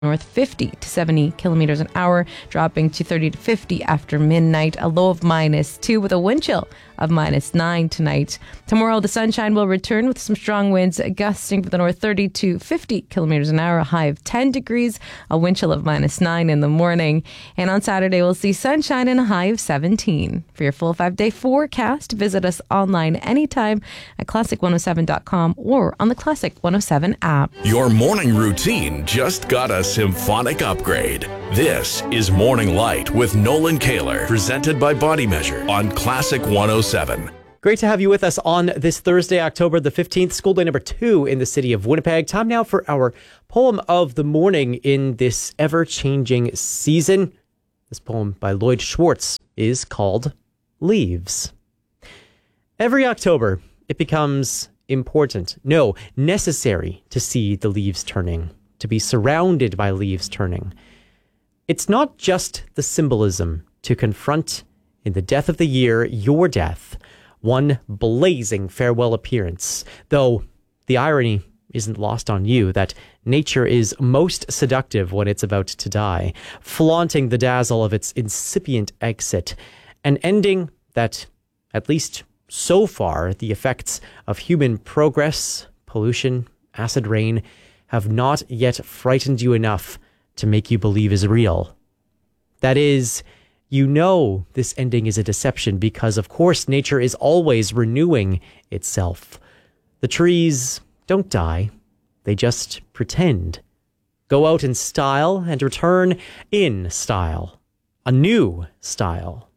north 50 to 70 kilometers an hour, dropping to 30 to 50 after midnight. A low of -2 with a wind chill of -9 tonight. Tomorrow, the sunshine will return with some strong winds gusting from the north 30 to 50 kilometers an hour, a high of 10 degrees, a wind chill of -9 in the morning. And on Saturday, we'll see sunshine and a high of 17. For your full 5-day forecast, visit us online anytime at classic107.com or on the Classic 107 app. Your morning routine just got a symphonic upgrade. This is Morning Light with Nolan Kaler, presented by Body Measure on Classic 107. Great to have you with us on this Thursday, October the 15th, school day number 2 in the city of Winnipeg. Time now for our poem of the morning in this ever-changing season. This poem by Lloyd Schwartz is called Leaves. Every October, it becomes important, no, necessary to see the leaves turning, to be surrounded by leaves turning. It's not just the symbolism to confront in the death of the year, your death, one blazing farewell appearance, though the irony isn't lost on you that nature is most seductive when it's about to die, flaunting the dazzle of its incipient exit, an ending that, at least so far, the effects of human progress, pollution, acid rain, have not yet frightened you enough to make you believe is real. That is, you know this ending is a deception because, of course, nature is always renewing itself. The trees don't die. They just pretend. Go out in style and return in style. A new style.